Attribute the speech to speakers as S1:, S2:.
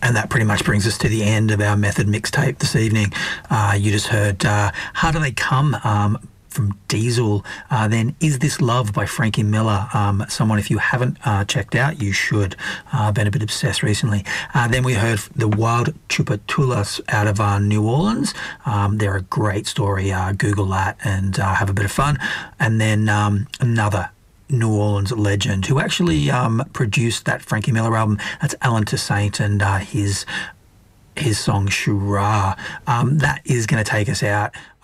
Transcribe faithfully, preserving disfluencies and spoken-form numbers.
S1: And that pretty much brings us to the end of our Method mixtape this evening. Uh, you just heard uh, How Do They Come um, from Diesel. Uh, then Is This Love by Frankie Miller. Um, someone, if you haven't uh, checked out, you should. Uh, been a bit obsessed recently. Uh, then we heard the Wild Chupatulas out of uh, New Orleans. Um, they're a great story. Uh, Google that and uh, have a bit of fun. And then um, another New Orleans legend who actually um, produced that Frankie Miller album. That's Alan Toussaint and uh, his his song Shura. Um, that is going to take us out.